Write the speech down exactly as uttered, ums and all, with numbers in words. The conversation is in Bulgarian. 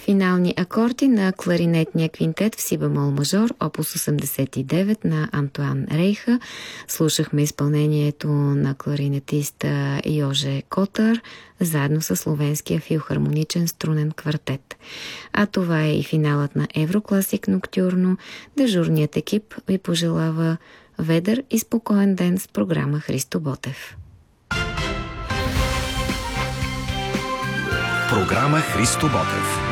Финални акорди на кларинетния квинтет в си бемол мажор, опус осемдесет и девет на Антуан Рейха. Слушахме изпълнението на кларинетиста Йоже Котър, заедно с Словенския филхармоничен струнен квартет. А това е и финалът на Еврокласик Ноктюрно. Дежурният екип ви пожелава ведър и спокоен ден с програма Христо Ботев. Програма Христо Ботев.